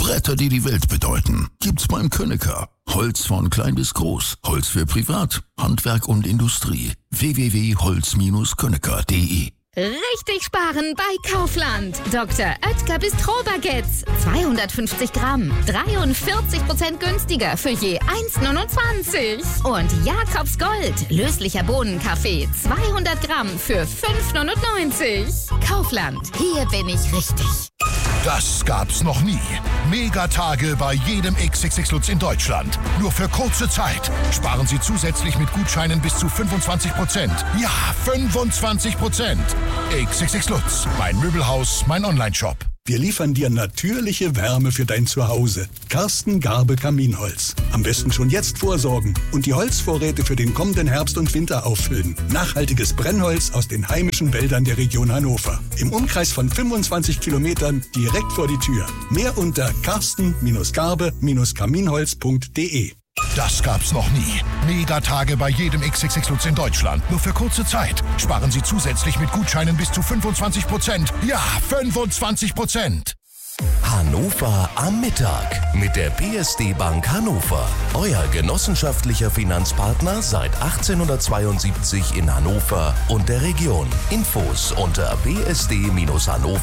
Bretter, die die Welt bedeuten, gibt's beim Könecker. Holz von klein bis groß, Holz für Privat, Handwerk und Industrie. www.holz-könecker.de. Richtig sparen bei Kaufland. Dr. Oetker Bistro-Baguettes. 250 Gramm. 43% günstiger für je 1,29. Und Jakobs Gold. Löslicher Bohnenkaffee. 200 Gramm für 5,99. Kaufland. Hier bin ich richtig. Das gab's noch nie. Megatage bei jedem XXX Lutz in Deutschland. Nur für kurze Zeit. Sparen Sie zusätzlich mit Gutscheinen bis zu 25%. Ja, 25%. XXX Lutz. Mein Möbelhaus, mein Onlineshop. Wir liefern dir natürliche Wärme für dein Zuhause. Karsten Garbe Kaminholz. Am besten schon jetzt vorsorgen und die Holzvorräte für den kommenden Herbst und Winter auffüllen. Nachhaltiges Brennholz aus den heimischen Wäldern der Region Hannover. Im Umkreis von 25 Kilometern direkt vor die Tür. Mehr unter karsten-garbe-kaminholz.de. Das gab's noch nie. Megatage bei jedem XXX Lutz in Deutschland. Nur für kurze Zeit. Sparen Sie zusätzlich mit Gutscheinen bis zu 25%. Ja, 25%. Hannover am Mittag mit der PSD Bank Hannover. Euer genossenschaftlicher Finanzpartner seit 1872 in Hannover und der Region. Infos unter bsd-hannover.de.